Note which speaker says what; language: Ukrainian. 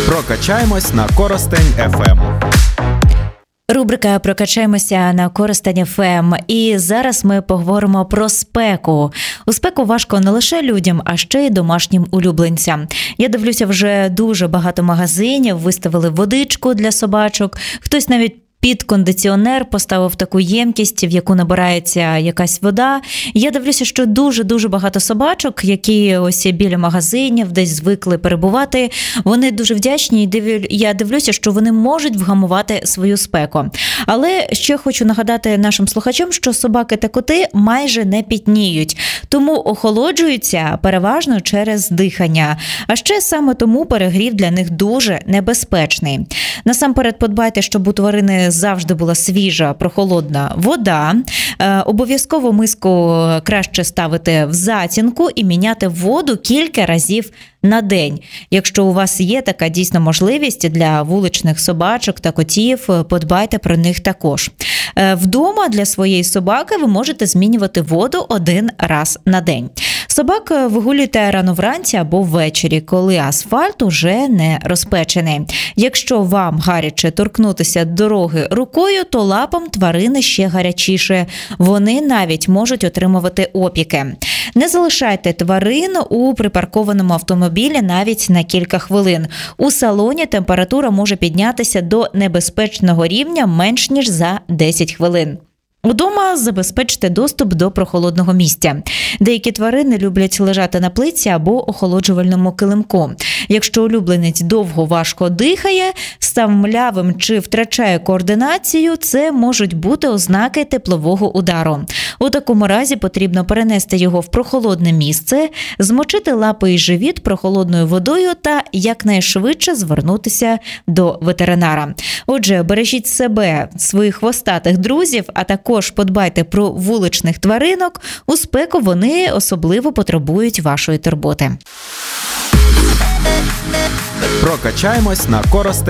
Speaker 1: Прокачаємось на Коростень ФМ.
Speaker 2: Рубрика «Прокачаємося» на Коростень ФМ. І зараз ми поговоримо про спеку. У спеку важко не лише людям, а ще й домашнім улюбленцям. Я дивлюся, вже дуже багато магазинів виставили водичку для собачок. Хтось навіть під кондиціонер поставив таку ємкість, в яку набирається якась вода. Я дивлюся, що дуже-дуже багато собачок, які ось біля магазинів, десь звикли перебувати, вони дуже вдячні, і я дивлюся, що вони можуть вгамувати свою спеку. Але ще хочу нагадати нашим слухачам, що собаки та коти майже не пітніють, тому охолоджуються переважно через дихання. А ще саме тому перегрів для них дуже небезпечний. Насамперед подбайте, щоб у тварини завжди була свіжа, прохолодна вода. Обов'язково миску краще ставити в затінку і міняти воду кілька разів на день. Якщо у вас є така дійсно можливість для вуличних собачок та котів, подбайте про них також. Вдома для своєї собаки ви можете змінювати воду один раз на день. Собак вигулюйте рано вранці або ввечері, коли асфальт уже не розпечений. Якщо вам гаряче торкнутися дороги рукою, то лапам тварини ще гарячіше. Вони навіть можуть отримувати опіки. Не залишайте тварин у припаркованому автомобілі навіть на кілька хвилин. У салоні температура може піднятися до небезпечного рівня менш ніж за 10 хвилин. Удома забезпечте доступ до прохолодного місця. Деякі тварини люблять лежати на плитці або охолоджувальному килимку. Якщо улюбленець довго важко дихає, став млявим чи втрачає координацію, це можуть бути ознаки теплового удару. У такому разі потрібно перенести його в прохолодне місце, змочити лапи і живіт прохолодною водою та якнайшвидше звернутися до ветеринара. Отже, бережіть себе, своїх хвостатих друзів, а також подбайте про вуличних тваринок. У спеку вони особливо потребують вашої турботи.
Speaker 1: Прокачаємось на Коростень